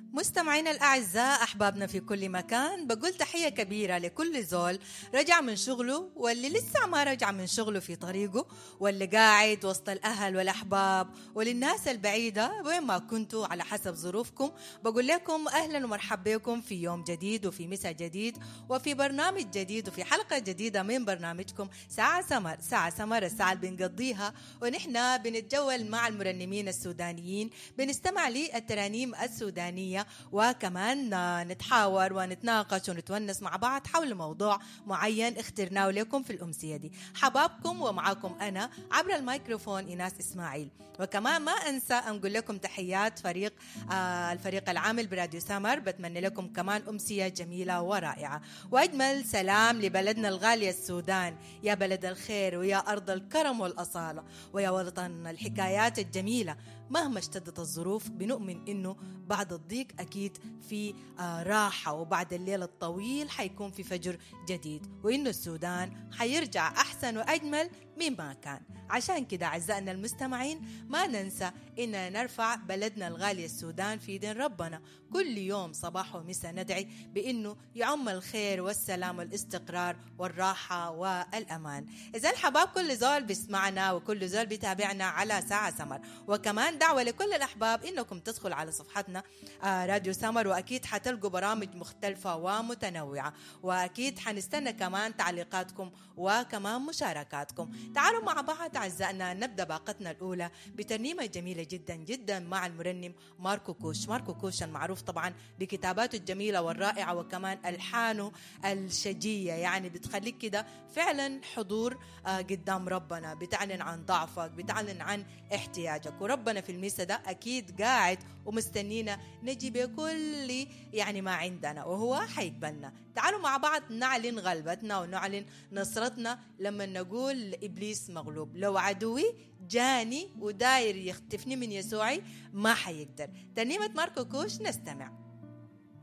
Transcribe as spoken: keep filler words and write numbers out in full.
مستمعينا الأعزاء، أحبابنا في كل مكان، بقول تحية كبيرة لكل زول رجع من شغله واللي لسه ما رجع من شغله في طريقه، واللي قاعد وسط الأهل والأحباب، وللناس البعيدة وين ما كنتوا على حسب ظروفكم. بقول لكم أهلا ومرحبا بكم في يوم جديد وفي مساء جديد وفي برنامج جديد وفي حلقة جديدة من برنامجكم ساعة سمر. ساعة سمر الساعة اللي بنقضيها ونحن بنتجول مع المرنمين السودانيين، بنستمع للترانيم السودانية، وكمان نتحاور ونتناقش ونتونس مع بعض حول موضوع معين اخترناه لكم في الأمسية دي. حبابكم ومعاكم أنا عبر الميكروفون إيناس إسماعيل. وكمان ما أنسى أنقول لكم تحيات فريق آه الفريق العامل براديو سمر. بتمنى لكم كمان أمسية جميلة ورائعة، وأجمل سلام لبلدنا الغالية السودان، يا بلد الخير ويا أرض الكرم والأصالة ويا وطن الحكايات الجميلة. مهما اشتدت الظروف بنؤمن إنه بعد الضيق أكيد في آه راحة، وبعد الليل الطويل حيكون في فجر جديد، وإنه السودان حيرجع أحسن وأجمل مما كان. عشان كده أعزائنا المستمعين ما ننسى إننا نرفع بلدنا الغالي السودان في دين ربنا كل يوم صباح ومساء، ندعي بإنه يعم الخير والسلام والاستقرار والراحة والأمان. إذا الحباب كل زول بيسمعنا وكل زول بيتابعنا على ساعة سمر، وكمان دعوة لكل الأحباب إنكم تدخل على صفحتنا آه راديو سمر، وأكيد حتلقوا برامج مختلفة ومتنوعة، وأكيد حنستنى كمان تعليقاتكم وكمان مشاركاتكم. تعالوا مع بعض أعزائنا نبدأ باقتنا الأولى بترنيمة جميلة جدا جدا مع المرنم ماركو كوش. ماركو كوش المعروف طبعا بكتاباته الجميلة والرائعة، وكمان ألحانه الشجية، يعني بتخليك كده فعلا حضور آه قدام ربنا، بتعلن عن ضعفك، بتعلن عن احتياجك، وربنا في الميسة ده أكيد قاعد ومستنينا نجي بكل يعني ما عندنا وهو حيقبلنا. تعالوا مع بعض نعلن غلبتنا ونعلن نصرتنا لما نقول إبليس مغلوب. لو عدوي جاني وداير يختفني من يسوعي ما حيقدر. ترنيمة ماركو كوش نستمع.